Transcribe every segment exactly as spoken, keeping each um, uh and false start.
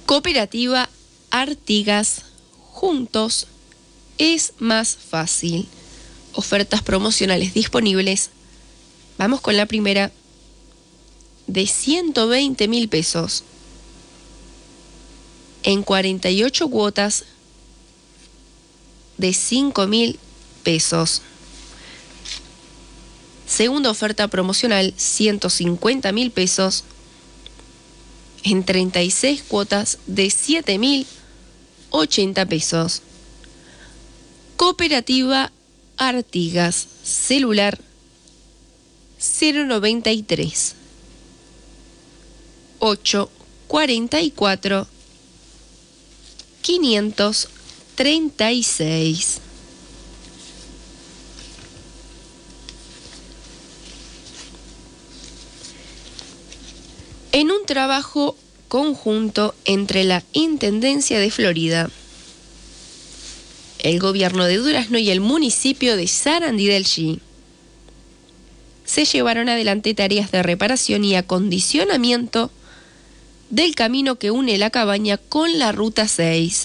Cooperativa Artigas, juntos es más fácil. Ofertas promocionales disponibles. Vamos con la primera, de ciento veinte mil pesos en cuarenta y ocho cuotas de cinco mil pesos. Segunda oferta promocional, ciento cincuenta mil pesos en treinta y seis cuotas de siete mil ochenta pesos. Cooperativa Artigas, celular cero noventa y tres, ochocientos cuarenta y cuatro, quinientos treinta y seis. En un trabajo conjunto entre la Intendencia de Florida, el gobierno de Durazno y el municipio de Sarandí del Chi, se llevaron adelante tareas de reparación y acondicionamiento del camino que une la cabaña con la Ruta seis.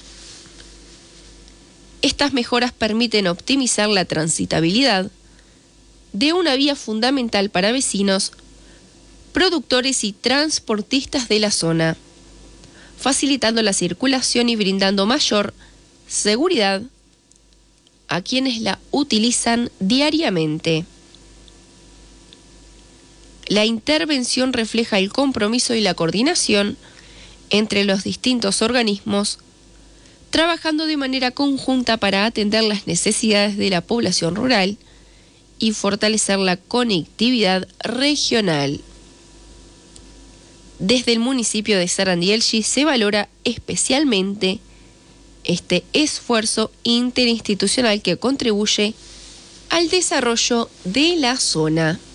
Estas mejoras permiten optimizar la transitabilidad de una vía fundamental para vecinos, productores y transportistas de la zona, facilitando la circulación y brindando mayor seguridad a quienes la utilizan diariamente. La intervención refleja el compromiso y la coordinación entre los distintos organismos, trabajando de manera conjunta para atender las necesidades de la población rural y fortalecer la conectividad regional. Desde el municipio de Sarandí del Chi se valora especialmente este esfuerzo interinstitucional que contribuye al desarrollo de la zona.